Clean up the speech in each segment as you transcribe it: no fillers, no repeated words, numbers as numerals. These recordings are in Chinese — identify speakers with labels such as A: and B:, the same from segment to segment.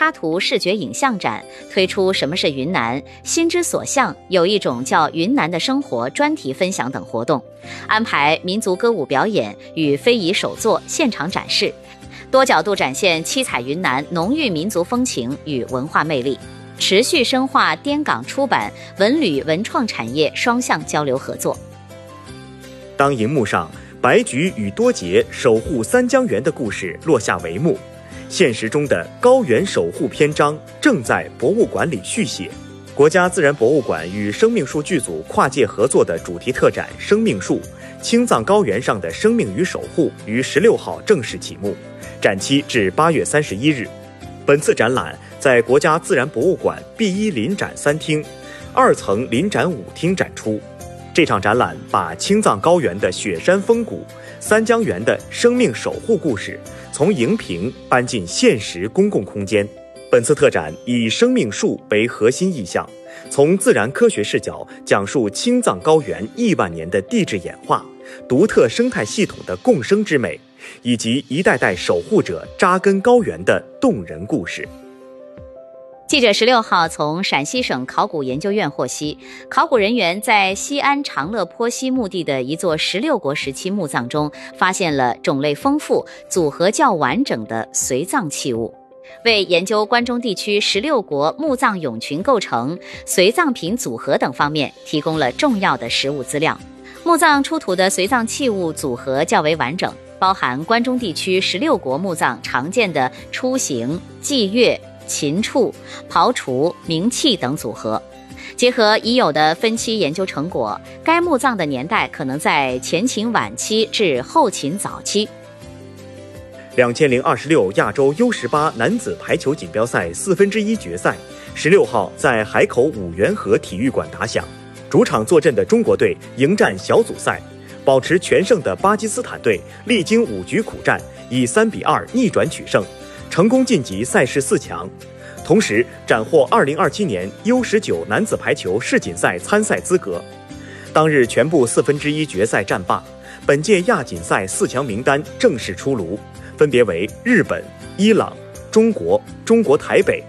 A: 插图视觉影像展推出什么是云南，心之所向，有一种叫云南的生活专题分享等活动，安排民族歌舞表演与非遗手作现场展示，多角度展现七彩云南浓郁民族风情与文化魅力，持续深化滇港出版文旅文创产业双向交流合作。
B: 当荧幕上白菊与多杰守护三江源的故事落下帷幕，现实中的高原守护篇章正在博物馆里续写。国家自然博物馆与生命树剧组跨界合作的主题特展《生命树：青藏高原上的生命与守护》于16号正式启幕，展期至8月31日。本次展览在国家自然博物馆 B1 临展3厅、2层临展5厅展出。这场展览把青藏高原的雪山风骨、三江源的生命守护故事从荧屏搬进现实公共空间。本次特展以生命树为核心意象，从自然科学视角讲述青藏高原亿万年的地质演化、独特生态系统的共生之美，以及一代代守护者扎根高原的动人故事。
A: 记者16号从陕西省考古研究院获悉，考古人员在西安长乐坡西墓地的一座16国时期墓葬中，发现了种类丰富、组合较完整的随葬器物，为研究关中地区16国墓葬俑群构成、随葬品组合等方面提供了重要的实物资料。墓葬出土的随葬器物组合较为完整，包含关中地区16国墓葬常见的出行、祭月、禽畜、刨除、冥器等组合。结合已有的分期研究成果，该墓葬的年代可能在前秦晚期至后秦早期。
B: 2026亚洲 U18 男子排球锦标赛1/4决赛16号在海口五缘河体育馆打响，主场坐镇的中国队迎战小组赛，保持全胜的巴基斯坦队历经5局苦战，以3-2逆转取胜，成功晋级赛事4强，同时斩获2027年 U19 男子排球世锦赛参赛资格。当日全部1/4决赛战罢，本届亚锦赛4强名单正式出炉，分别为日本、伊朗、中国台北。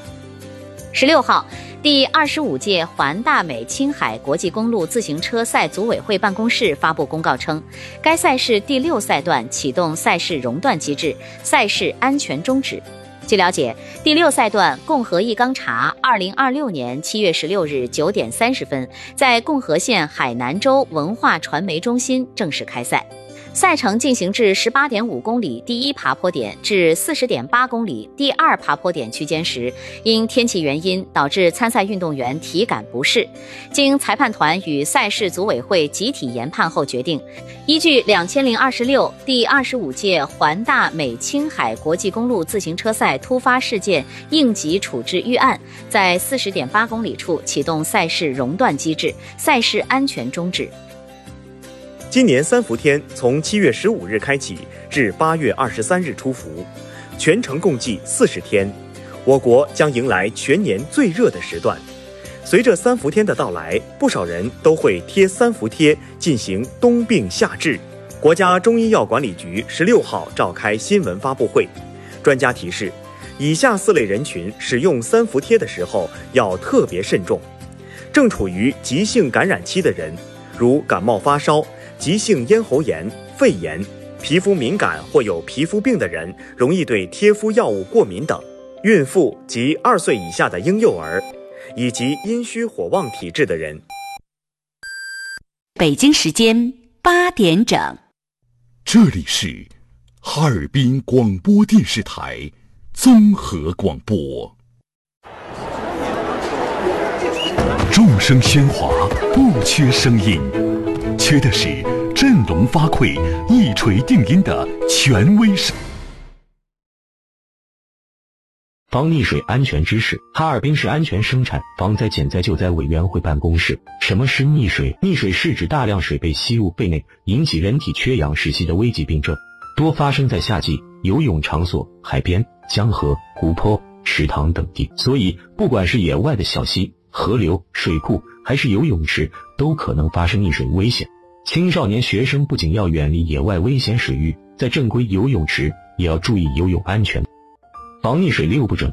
A: 16号，第25届环大美青海国际公路自行车赛组委会办公室发布公告称，该赛事第6赛段启动赛事熔断机制，赛事安全终止。据了解，第6赛段共和一钢茶2026年7月16日9点30分在共和县海南州文化传媒中心正式开赛。赛程进行至18.5公里第1爬坡点至40.8公里第2爬坡点区间时，因天气原因导致参赛运动员体感不适，经裁判团与赛事组委会集体研判后决定，依据2026第25届环大美青海国际公路自行车赛突发事件应急处置预案，在40.8公里处启动赛事熔断机制，赛事安全终止。
B: 今年三伏天从7月15日开启至8月23日出伏，全程共计40天，我国将迎来全年最热的时段。随着三伏天的到来，不少人都会贴三伏贴进行冬病夏治。国家中医药管理局16号召开新闻发布会，专家提示，以下4类人群使用三伏贴的时候要特别慎重：正处于急性感染期的人，如感冒发烧、急性咽喉炎、肺炎，皮肤敏感或有皮肤病的人，容易对贴敷药物过敏等，孕妇及2岁以下的婴幼儿，以及阴虚火旺体质的人。
C: 北京时间8点整，
D: 这里是哈尔滨广播电视台综合广播。众声喧哗，不缺声音，缺的是振聋发聩、一锤定音的权威声。
E: 防溺水安全知识。哈尔滨市安全生产防灾减灾救灾委员会办公室。什么是溺水？溺水是指大量水被吸入肺内，引起人体缺氧窒息的危急病症，多发生在夏季游泳场所、海边、江河、湖泊、池塘等地。所以不管是野外的小溪、河流、水库，还是游泳池，都可能发生溺水危险。青少年学生不仅要远离野外危险水域，在正规游泳池也要注意游泳安全。防溺水6步骤：